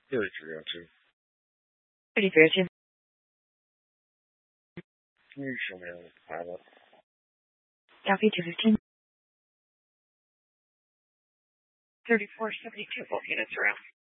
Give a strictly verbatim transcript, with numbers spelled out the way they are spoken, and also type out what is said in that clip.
又一只两只。 thirty thirteen. 终于生没有牌了。 Copy two fifteen. thirty-four seventy-two, both units around.